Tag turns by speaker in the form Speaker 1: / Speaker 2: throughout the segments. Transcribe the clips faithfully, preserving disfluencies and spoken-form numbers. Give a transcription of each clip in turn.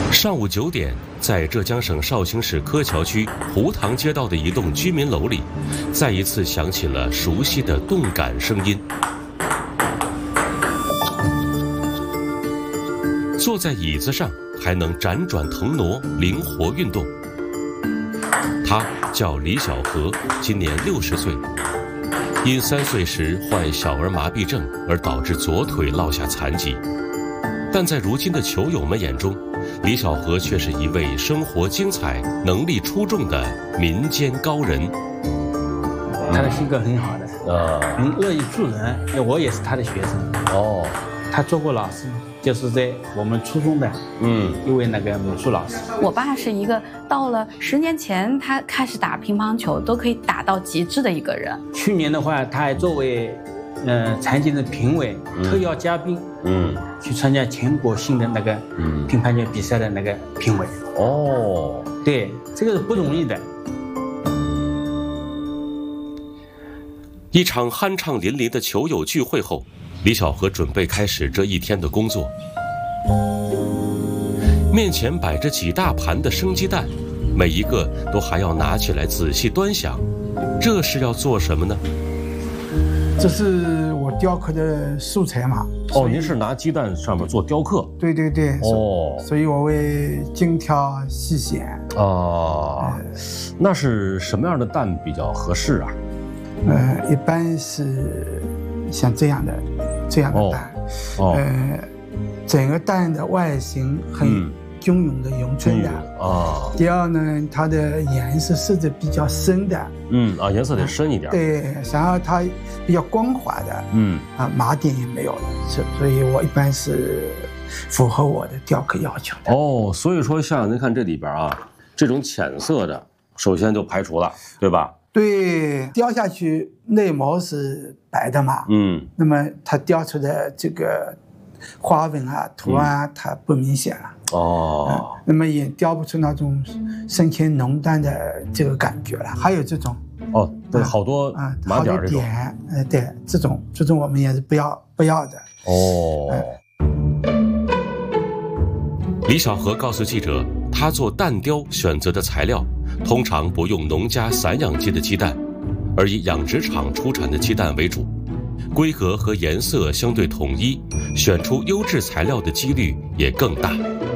Speaker 1: 上午九点，在浙江省绍兴市柯桥区湖塘街道的一栋居民楼里，再一次响起了熟悉的动感声音。坐在椅子上还能辗转腾挪，灵活运动。他叫李小河，今年六十岁，因三岁时患小儿麻痹症而导致左腿落下残疾。但在如今的球友们眼中，李小河却是一位生活精彩、能力出众的民间高人。
Speaker 2: 他的性格很好的，呃，很乐意助人。因为我也是他的学生。哦，他做过老师，就是在我们初中的，嗯，一位那个美术老师。
Speaker 3: 我爸是一个到了十年前他开始打乒乓球都可以打到极致的一个人。
Speaker 2: 去年的话，他还作为呃残疾人评委、嗯、特邀嘉宾，嗯，去参加全国性的那个嗯乒乓球比赛的那个评委。哦，对，这个是不容易的。
Speaker 1: 一场酣畅淋漓的球友聚会后，李小河准备开始这一天的工作。面前摆着几大盘的生鸡蛋，每一个都还要拿起来仔细端详。这是要做什么呢？
Speaker 4: 这是我雕刻的素材嘛。
Speaker 1: 哦，您是拿鸡蛋上面做雕刻？
Speaker 4: 对对对。哦，所以我会精挑细选。
Speaker 1: 哦、呃，那是什么样的蛋比较合适啊？
Speaker 4: 呃，一般是像这样的，这样的蛋。哦。哦呃，整个蛋的外形很、嗯。均匀的咏春的啊。第二呢，它的颜色色泽比较深的，
Speaker 1: 嗯啊，颜色得深一点。
Speaker 4: 对，然后它比较光滑的，嗯啊，麻点也没有的，所所以我一般是符合我的雕刻要求的。
Speaker 1: 哦，所以说像您看这里边啊，这种浅色的，首先就排除了，对吧？
Speaker 4: 对，雕下去内毛是白的嘛，嗯，那么它雕出的这个花纹啊、图案啊，它不明显了。哦、嗯，那么也雕不出那种深浅浓淡的这个感觉了。还有这种
Speaker 1: 哦，对，好多啊，麻点这种，
Speaker 4: 呃，对，这种这种我们也是不要不要的。哦、
Speaker 1: 嗯。李小河告诉记者，他做蛋雕选择的材料通常不用农家散养鸡的鸡蛋，而以养殖场出产的鸡蛋为主。规格和颜色相对统一，选出优质材料的几率也更大。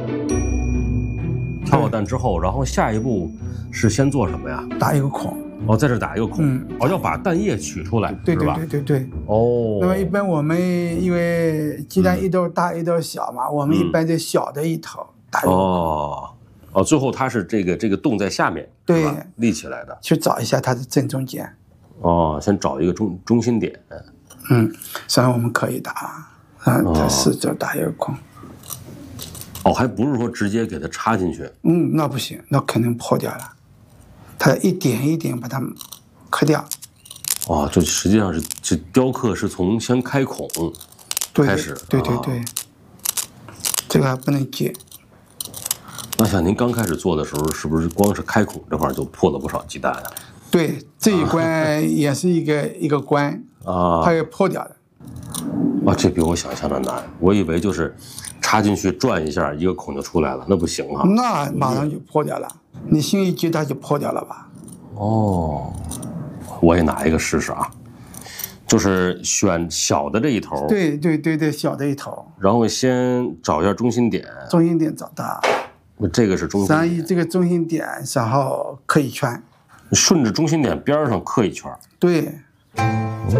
Speaker 1: 挑好蛋之后，然后下一步是先做什么呀？
Speaker 4: 打一个孔。
Speaker 1: 哦，在这打一个孔。嗯。哦，要把蛋液取出来，
Speaker 4: 对对对对对。哦。那么一般我们因为鸡蛋一头大一头小嘛，嗯、我们一般在小的一头打一个孔。
Speaker 1: 哦。哦，最后它是这个这个洞在下面，对，立起来的。
Speaker 4: 去找一下它的正中间。
Speaker 1: 哦，先找一个中中心点。
Speaker 4: 嗯，然后我们可以打，啊，它四周打一个孔。
Speaker 1: 哦，还不是说直接给它插进去？
Speaker 4: 嗯，那不行，那肯定破掉了。它一点一点把它刻掉。
Speaker 1: 哦，就实际上是这雕刻是从先开孔开始。
Speaker 4: 对对 对, 对、啊，这个还不能接。
Speaker 1: 那像您刚开始做的时候，是不是光是开孔这块就破了不少鸡蛋啊？
Speaker 4: 对，这一关也是一个、啊、一个关啊，它也破掉的。
Speaker 1: 啊，这比我想象的难。我以为就是插进去转一下，一个孔就出来了，那不行啊。
Speaker 4: 那马上就破掉了，你心一急它就破掉了吧？
Speaker 1: 哦，我也拿一个试试啊，就是选小的这一头。
Speaker 4: 对对对对，小的一头。
Speaker 1: 然后先找一下中心点。
Speaker 4: 中心点找到。
Speaker 1: 这个是中心点。
Speaker 4: 然后以这个中心点，然后刻一圈。
Speaker 1: 顺着中心点边上刻一圈。
Speaker 4: 对。